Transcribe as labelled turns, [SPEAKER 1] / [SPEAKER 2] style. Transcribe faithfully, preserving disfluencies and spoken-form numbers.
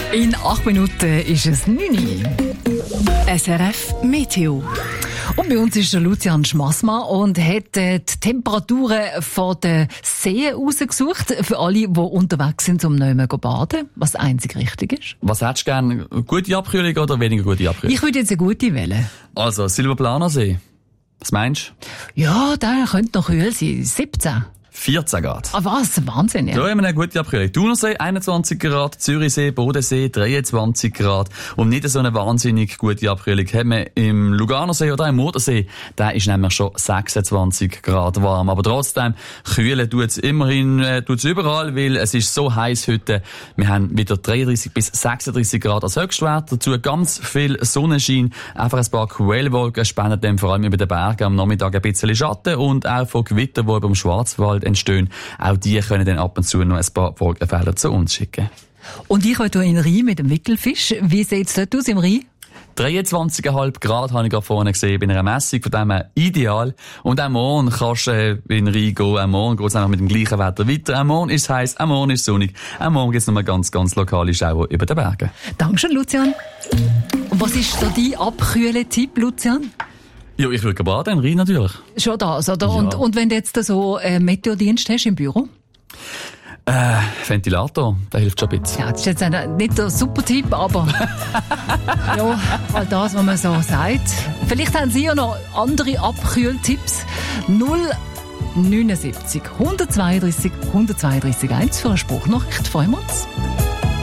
[SPEAKER 1] In acht Minuten ist es neun Uhr.
[SPEAKER 2] S R F Meteo.
[SPEAKER 1] Und bei uns ist der Lucian Schmassmann und hat die Temperaturen von den Seen rausgesucht. Für alle, die unterwegs sind, um nicht mehr zu baden, was einzig richtig ist.
[SPEAKER 3] Was hättest du gerne? Gute Abkühlung oder weniger gute Abkühlung?
[SPEAKER 1] Ich würde jetzt eine gute wählen.
[SPEAKER 3] Also, Silberplanersee. Was meinst du?
[SPEAKER 1] Ja, der könnte noch kühl sein. siebzehn.
[SPEAKER 3] vierzehn Grad.
[SPEAKER 1] Ah, was? Wahnsinn, ja.
[SPEAKER 3] Da haben wir eine gute Abkühlung. Thunersee einundzwanzig Grad, Zürichsee, Bodensee dreiundzwanzig Grad. Und nicht so eine wahnsinnig gute Abkühlung haben wir im Luganersee oder im Modersee. Da ist nämlich schon sechsundzwanzig Grad warm. Aber trotzdem, kühlen tut's immerhin, äh, tut's überall, weil es ist so heiß heute. Wir haben wieder dreiunddreissig bis sechsunddreissig Grad als Höchstwert. Dazu ganz viel Sonnenschein. Einfach ein paar Quellwolken spenden dem vor allem über den Bergen am Nachmittag ein bisschen Schatten und auch von Gewitter, die über dem Schwarzwald entstehen. Auch die können dann ab und zu noch ein paar Wolkenfelder zu uns schicken.
[SPEAKER 1] Und ich heute in den Rhein mit dem Wickelfisch. Wie sieht es dort aus im Rhein?
[SPEAKER 3] dreiundzwanzig Komma fünf Grad habe ich gerade vorne gesehen bei einer Messung, von dem her ideal. Und auch morgen kannst du äh, in den Rhein gehen. Auch morgen geht es einfach mit dem gleichen Wetter weiter. Auch morgen ist es heiß, auch morgen ist es sonnig. Auch morgen gibt es nochmal ganz, ganz lokale Schauer über den Bergen.
[SPEAKER 1] Dankeschön, Lucian. Und was ist da dein Abkühlen-Tipp, Lucian?
[SPEAKER 3] Ja, ich würde baden, im Rhein natürlich.
[SPEAKER 1] Schon das, oder?
[SPEAKER 3] Ja.
[SPEAKER 1] Und, und wenn du jetzt so einen Meteodienst hast im Büro?
[SPEAKER 3] Äh, Ventilator, der hilft schon ein bisschen.
[SPEAKER 1] Ja, das ist jetzt ein, nicht der super Tipp, aber ja, all das, was man so sagt. Vielleicht haben Sie ja noch andere Abkühltipps. null neun sieben hundertzweiunddreißig hundertzweiunddreißig eins für eine Spruchnachricht. Freuen wir uns.